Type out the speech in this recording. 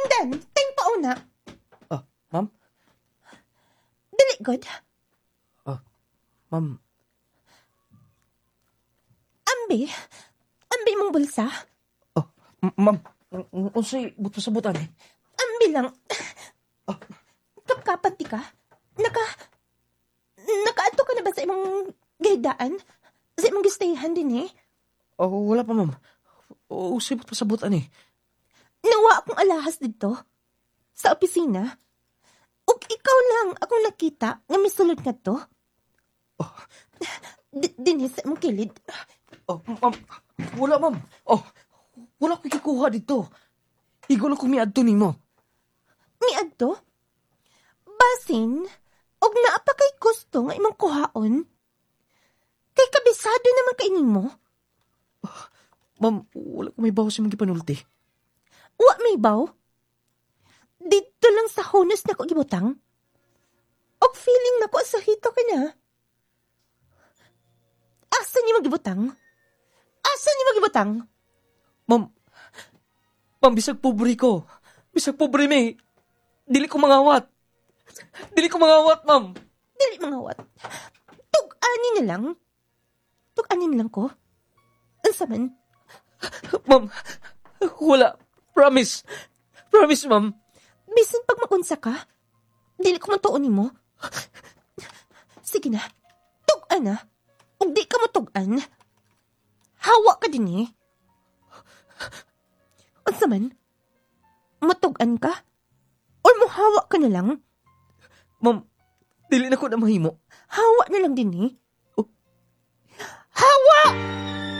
Indan, tayong pauna. Ma'am? Dili, God. Ma'am, Ambi mong bulsa. ma'am, unsay buto-sabutan eh. Ambi lang. Kapkapan ti ka? Nakaato ka na ba sa imong gahigdaan? Sa imong gistayhan din eh? Wala pa, ma'am. Unsay buto-sabutan eh. Nawa akong alahas dito. Sa opisina. Ug ikaw lang akong nakita nga misulod nga to. Dinhi sa imong kilid. Ma'am, wala, ma'am. Wala ko kikuha dito. Higo lang kumiadto nimo. Miadto? Basin, og naa pa kay gusto nga imong kuhaon? Kay kabisado naman kay nimo. Ma'am, wala ko may bawas yung mga gipanulti. Wa may baw? Dito lang sa hunos na ko gibutang? Og feeling na ko asahito ka na. Asa ni magibutang? Ma'am, bisag pobre ko. Bisag pobre may. Dili ko mangawat, ma'am. Dili mangawat. Tug-ani na lang ko. Unsa man? Ma'am, wala. Promise, ma'am. Bisan pag makunsa ka, dili ko matuon nimo. Sige na, tug-an na. Ug di ka matug-an, hawa ka din eh. Unsa man? Matug-an ka? Or mohawa ka na lang? Ma'am, dili na ko na mahimo. Hawa na lang din eh. Hawa!